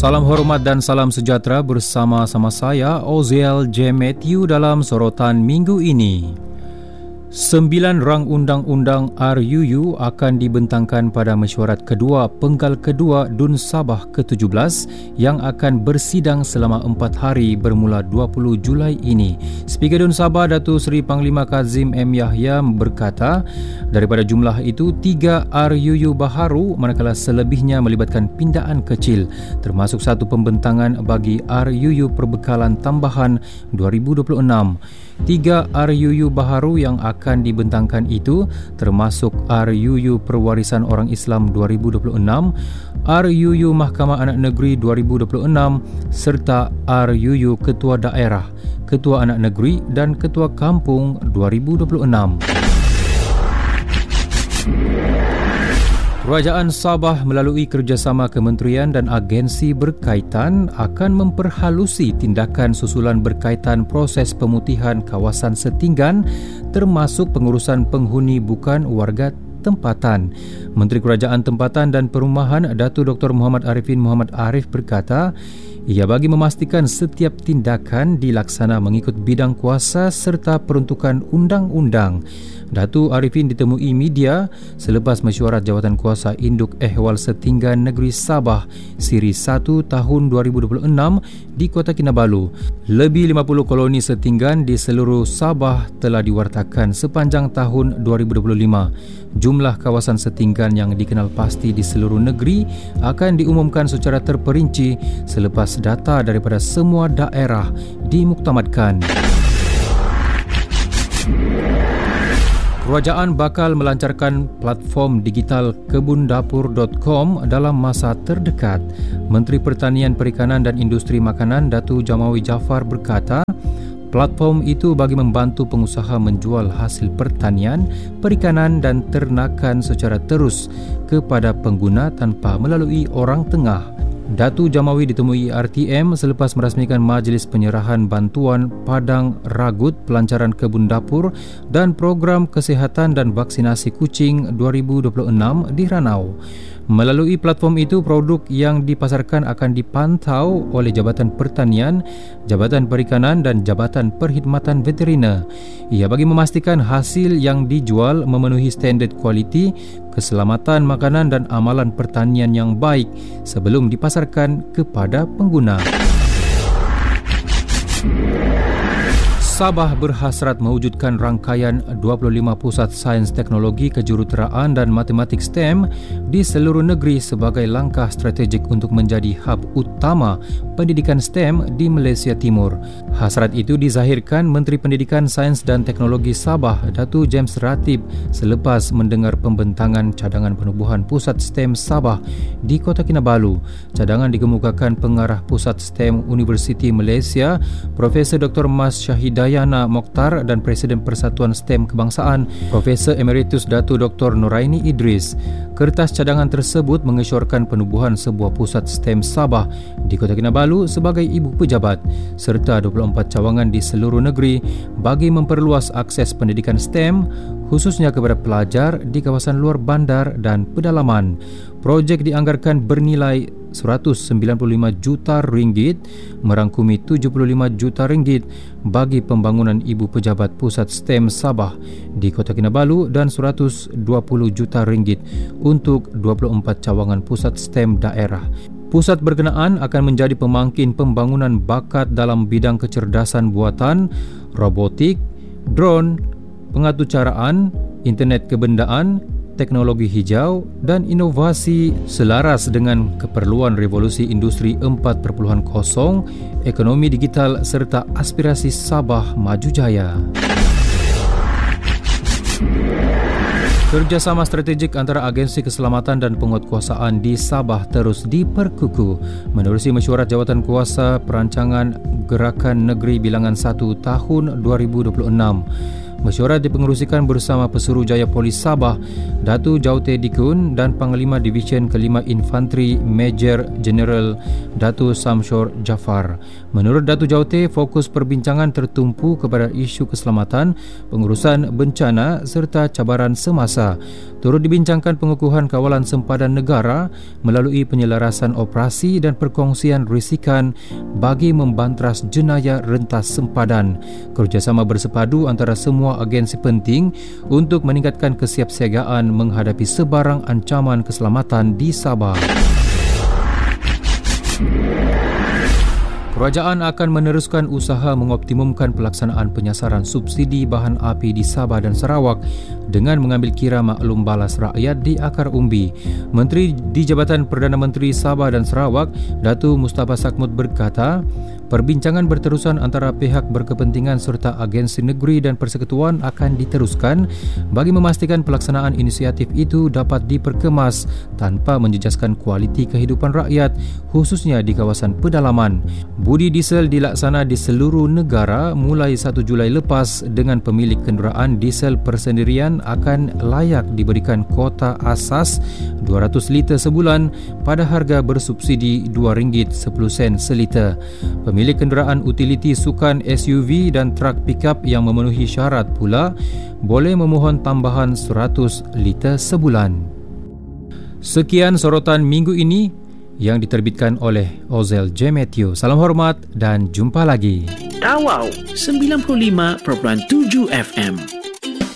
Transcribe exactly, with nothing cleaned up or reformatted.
Salam hormat dan salam sejahtera bersama-sama saya Oziel J. Matthew dalam sorotan minggu ini. Sembilan rang undang-undang R U U akan dibentangkan pada mesyuarat kedua Penggal Kedua D U N Sabah ke tujuh belas yang akan bersidang selama empat hari bermula dua puluh Julai ini. Speaker D U N Sabah Datuk Seri Panglima Kazim M. Yahya berkata, daripada jumlah itu, tiga R U U baharu manakala selebihnya melibatkan pindaan kecil, termasuk satu pembentangan bagi R U U Perbekalan Tambahan dua ribu dua puluh enam. Tiga R U U baharu yang akan dibentangkan itu termasuk R U U Perwarisan Orang Islam dua ribu dua puluh enam, R U U Mahkamah Anak Negeri dua ribu dua puluh enam serta R U U Ketua Daerah, Ketua Anak Negeri dan Ketua Kampung dua ribu dua puluh enam. Kerajaan Sabah melalui kerjasama kementerian dan agensi berkaitan akan memperhalusi tindakan susulan berkaitan proses pemutihan kawasan setinggan termasuk pengurusan penghuni bukan warga tempatan. Menteri Kerajaan Tempatan dan Perumahan Datuk Doktor Muhammad Arifin Muhammad Arif berkata, ia bagi memastikan setiap tindakan dilaksana mengikut bidang kuasa serta peruntukan undang-undang. Datuk Arifin ditemui media selepas mesyuarat Jawatan Kuasa Induk Ehwal Setinggan Negeri Sabah Siri satu tahun dua ribu dua puluh enam di Kota Kinabalu. Lebih lima puluh koloni setinggan di seluruh Sabah telah diwartakan sepanjang tahun dua ribu dua puluh lima. Jumlah kawasan setinggan yang dikenal pasti di seluruh negeri akan diumumkan secara terperinci selepas data daripada semua daerah dimuktamadkan. Kerajaan bakal melancarkan platform digital kebundapur dot com dalam masa terdekat. Menteri Pertanian, Perikanan dan Industri Makanan Datuk Jamawi Jaafar berkata, platform itu bagi membantu pengusaha menjual hasil pertanian, perikanan dan ternakan secara terus kepada pengguna tanpa melalui orang tengah. Datuk Jamawi ditemui R T M selepas merasmikan Majlis Penyerahan Bantuan Padang Ragut Pelancaran Kebun Dapur dan Program Kesihatan dan Vaksinasi Kucing dua ribu dua puluh enam di Ranau. Melalui platform itu, produk yang dipasarkan akan dipantau oleh Jabatan Pertanian, Jabatan Perikanan dan Jabatan Perkhidmatan Veteriner. Ia bagi memastikan hasil yang dijual memenuhi standard kualiti, keselamatan makanan dan amalan pertanian yang baik sebelum dipasarkan kepada pengguna. Sabah berhasrat mewujudkan rangkaian dua puluh lima pusat sains teknologi kejuruteraan dan matematik STEM di seluruh negeri sebagai langkah strategik untuk menjadi hub utama pendidikan STEM di Malaysia Timur. Hasrat itu dizahirkan Menteri Pendidikan Sains dan Teknologi Sabah Datuk James Ratib selepas mendengar pembentangan cadangan penubuhan pusat STEM Sabah di Kota Kinabalu. Cadangan dikemukakan Pengarah Pusat STEM Universiti Malaysia Profesor Doktor Mas Syahidayah Yana Mokhtar dan Presiden Persatuan STEM Kebangsaan Profesor Emeritus Datuk Doktor Nuraini Idris. Kertas cadangan tersebut mengesyorkan penubuhan sebuah pusat STEM Sabah di Kota Kinabalu sebagai ibu pejabat serta dua puluh empat cawangan di seluruh negeri bagi memperluas akses pendidikan STEM khususnya kepada pelajar di kawasan luar bandar dan pedalaman. Projek dianggarkan bernilai seratus sembilan puluh lima juta ringgit merangkumi tujuh puluh lima juta ringgit bagi pembangunan ibu pejabat pusat STEM Sabah di Kota Kinabalu dan seratus dua puluh juta ringgit untuk dua puluh empat cawangan pusat STEM daerah. Pusat berkenaan akan menjadi pemangkin pembangunan bakat dalam bidang kecerdasan buatan, robotik, drone, pengatucaraan, internet kebendaan, teknologi hijau dan inovasi selaras dengan keperluan revolusi industri empat titik kosong, ekonomi digital serta aspirasi Sabah maju jaya. Kerjasama strategik antara Agensi Keselamatan dan Penguatkuasaan di Sabah terus diperkukuh. Menerusi mesyuarat Jawatan Kuasa Perancangan Gerakan Negeri Bilangan satu tahun dua ribu dua puluh enam, Mesyuarat dipengerusikan bersama Pesuruhjaya Polis Sabah, Datu Jaute Dikun dan Panglima Divisyen Kelima Infanteri Major General Datu Samshor Jafar. Menurut Datu Jaute, fokus perbincangan tertumpu kepada isu keselamatan, pengurusan bencana serta cabaran semasa. Turut dibincangkan pengukuhan kawalan sempadan negara melalui penyelarasan operasi dan perkongsian risikan bagi membantras jenayah rentas sempadan. Kerjasama bersepadu antara semua agensi penting untuk meningkatkan kesiapsiagaan menghadapi sebarang ancaman keselamatan di Sabah. Kerajaan akan meneruskan usaha mengoptimumkan pelaksanaan penyasaran subsidi bahan api di Sabah dan Sarawak dengan mengambil kira maklum balas rakyat di akar umbi. Menteri di Jabatan Perdana Menteri Sabah dan Sarawak, Datu Mustafa Sakmut berkata, perbincangan berterusan antara pihak berkepentingan serta agensi negeri dan persekutuan akan diteruskan bagi memastikan pelaksanaan inisiatif itu dapat diperkemas tanpa menjejaskan kualiti kehidupan rakyat, khususnya di kawasan pedalaman. Budi diesel dilaksana di seluruh negara mulai satu Julai lepas dengan pemilik kenderaan diesel persendirian akan layak diberikan kuota asas dua ratus liter sebulan pada harga bersubsidi dua ringgit sepuluh sen seliter. Pemilik kenderaan utiliti sukan S U V dan trak pikap yang memenuhi syarat pula boleh memohon tambahan seratus liter sebulan. Sekian sorotan minggu ini yang diterbitkan oleh Ozel J. Matthew. Salam hormat dan jumpa lagi. Tawau sembilan puluh lima perpuluhan tujuh F M